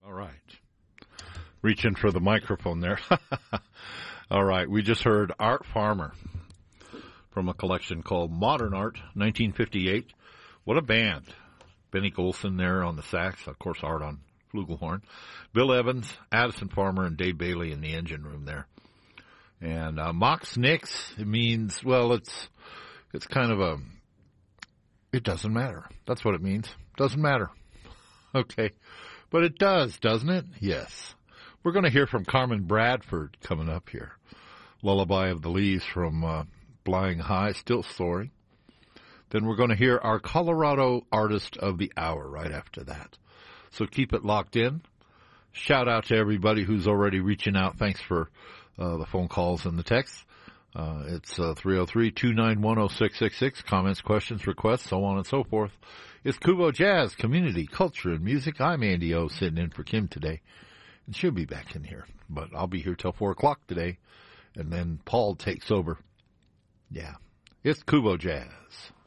All right. Reaching for the microphone there. All right. We just heard Art Farmer from a collection called Modern Art, 1958. What a band. Benny Golson there on the sax, of course, Art on flugelhorn. Bill Evans, Addison Farmer, and Dave Bailey in the engine room there. And Mox Nix, it means, well, it's kind of a, it doesn't matter. That's what it means. Doesn't matter. Okay. But it does, doesn't it? Yes. We're going to hear from Carmen Bradford coming up here. Lullaby of the Leaves from Flying High, Still Soaring. Then we're going to hear our Colorado Artist of the Hour right after that. So keep it locked in. Shout out to everybody who's already reaching out. Thanks for the phone calls and the texts. It's 303-291-0666. Comments, questions, requests, so on and so forth. It's Kubo Jazz, Community, Culture, and Music. I'm Andy O, sitting in for Kim today. And she'll be back in here. But I'll be here till 4 o'clock today. And then Paul takes over. Yeah. It's Kubo Jazz.